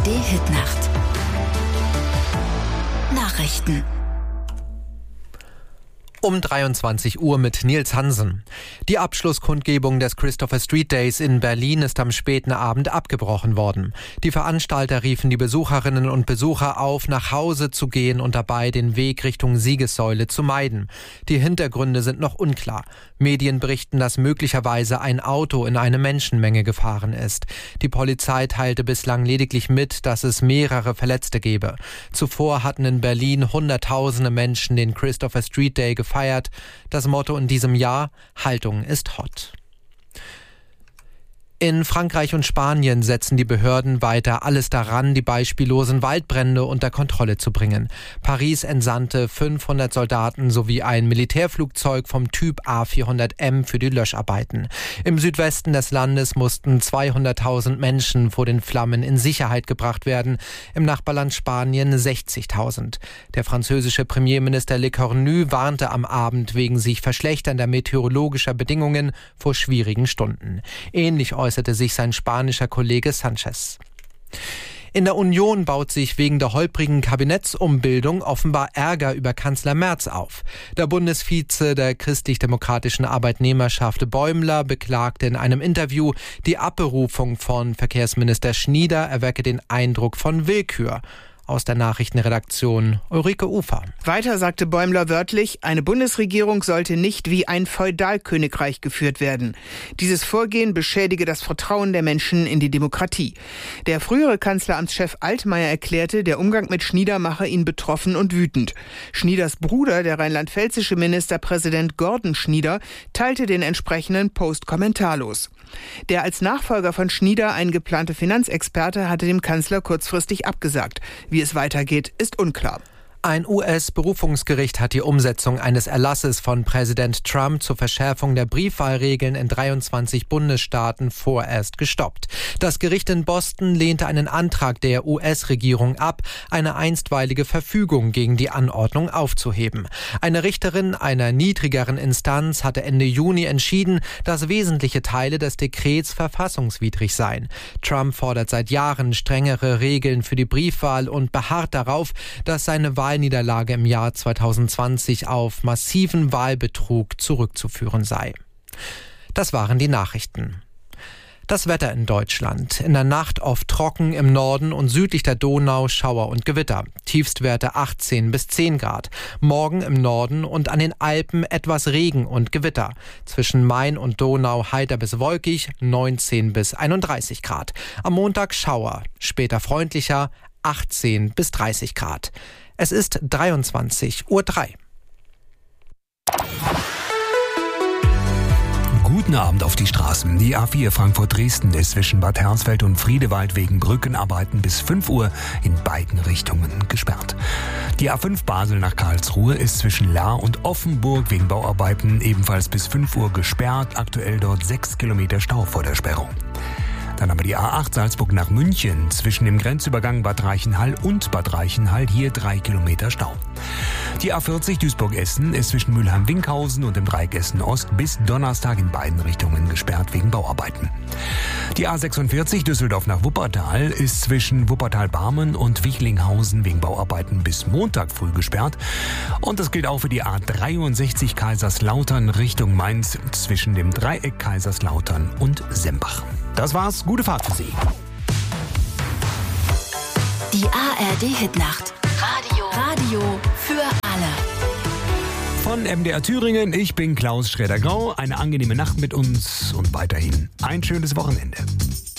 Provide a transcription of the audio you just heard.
ARD-Hitnacht. Nachrichten. Um 23 Uhr mit Nils Hansen. Die Abschlusskundgebung des Christopher Street Days in Berlin ist am späten Abend abgebrochen worden. Die Veranstalter riefen die Besucherinnen und Besucher auf, nach Hause zu gehen und dabei den Weg Richtung Siegessäule zu meiden. Die Hintergründe sind noch unklar. Medien berichten, dass möglicherweise ein Auto in eine Menschenmenge gefahren ist. Die Polizei teilte bislang lediglich mit, dass es mehrere Verletzte gebe. Zuvor hatten in Berlin Hunderttausende Menschen den Christopher Street Day gefeiert. Das Motto in diesem Jahr: Haltung ist hot. In Frankreich und Spanien setzen die Behörden weiter alles daran, die beispiellosen Waldbrände unter Kontrolle zu bringen. Paris entsandte 500 Soldaten sowie ein Militärflugzeug vom Typ A400M für die Löscharbeiten. Im Südwesten des Landes mussten 200.000 Menschen vor den Flammen in Sicherheit gebracht werden, im Nachbarland Spanien 60.000. Der französische Premierminister Le Cornu warnte am Abend wegen sich verschlechternder meteorologischer Bedingungen vor schwierigen Stunden. Ähnlich äußerte sich sein spanischer Kollege Sanchez. In der Union baut sich wegen der holprigen Kabinettsumbildung offenbar Ärger über Kanzler Merz auf. Der Bundesvize der christlich-demokratischen Arbeitnehmerschaft Bäumler beklagte in einem Interview, die Abberufung von Verkehrsminister Schnieder erwecke den Eindruck von Willkür. Aus der Nachrichtenredaktion Ulrike Ufer. Weiter sagte Bäumler wörtlich, eine Bundesregierung sollte nicht wie ein Feudalkönigreich geführt werden. Dieses Vorgehen beschädige das Vertrauen der Menschen in die Demokratie. Der frühere Kanzleramtschef Altmaier erklärte, der Umgang mit Schnieder mache ihn betroffen und wütend. Schnieders Bruder, der rheinland-pfälzische Ministerpräsident Gordon Schnieder, teilte den entsprechenden Post kommentarlos. Der als Nachfolger von Schnieder eingeplante Finanzexperte hatte dem Kanzler kurzfristig abgesagt. Wie es weitergeht, ist unklar. Ein US-Berufungsgericht hat die Umsetzung eines Erlasses von Präsident Trump zur Verschärfung der Briefwahlregeln in 23 Bundesstaaten vorerst gestoppt. Das Gericht in Boston lehnte einen Antrag der US-Regierung ab, eine einstweilige Verfügung gegen die Anordnung aufzuheben. Eine Richterin einer niedrigeren Instanz hatte Ende Juni entschieden, dass wesentliche Teile des Dekrets verfassungswidrig seien. Trump fordert seit Jahren strengere Regeln für die Briefwahl und beharrt darauf, dass seine Wahlniederlage im Jahr 2020 auf massiven Wahlbetrug zurückzuführen sei. Das waren die Nachrichten. Das Wetter in Deutschland. In der Nacht oft trocken, im Norden und südlich der Donau Schauer und Gewitter. Tiefstwerte 18 bis 10 Grad. Morgen im Norden und an den Alpen etwas Regen und Gewitter. Zwischen Main und Donau heiter bis wolkig, 19 bis 31 Grad. Am Montag Schauer, später freundlicher, 18 bis 30 Grad. Es ist 23:03 Uhr. Guten Abend auf die Straßen. Die A4 Frankfurt-Dresden ist zwischen Bad Hersfeld und Friedewald wegen Brückenarbeiten bis 5 Uhr in beiden Richtungen gesperrt. Die A5 Basel nach Karlsruhe ist zwischen Lahr und Offenburg wegen Bauarbeiten ebenfalls bis 5 Uhr gesperrt. Aktuell dort 6 Kilometer Stau vor der Sperrung. Dann haben wir die A8 Salzburg nach München. Zwischen dem Grenzübergang Bad Reichenhall und Bad Reichenhall hier 3 Kilometer Stau. Die A40 Duisburg-Essen ist zwischen Mülheim-Winkhausen und dem Dreieck Essen-Ost bis Donnerstag in beiden Richtungen gesperrt wegen Bauarbeiten. Die A46 Düsseldorf nach Wuppertal ist zwischen Wuppertal-Barmen und Wichlinghausen wegen Bauarbeiten bis Montag früh gesperrt. Und das gilt auch für die A63 Kaiserslautern Richtung Mainz zwischen dem Dreieck Kaiserslautern und Sembach. Das war's. Gute Fahrt für Sie. Die ARD-Hitnacht. Radio für alle. Von MDR Thüringen, ich bin Klaus Schroeder-Grau. Eine angenehme Nacht mit uns und weiterhin ein schönes Wochenende.